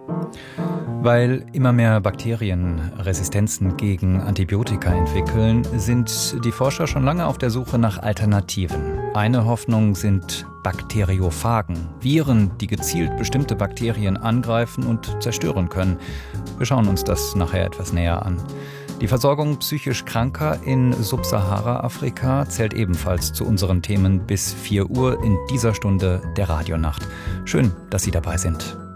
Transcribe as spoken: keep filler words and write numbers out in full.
Weil immer mehr Bakterien Resistenzen gegen Antibiotika entwickeln, sind die Forscher schon lange auf der Suche nach Alternativen. Eine Hoffnung sind Bakteriophagen, Viren, die gezielt bestimmte Bakterien angreifen und zerstören können. Wir schauen uns das nachher etwas näher an. Die Versorgung psychisch Kranker in Subsahara-Afrika zählt ebenfalls zu unseren Themen bis vier Uhr in dieser Stunde der Radionacht. Schön, dass Sie dabei sind.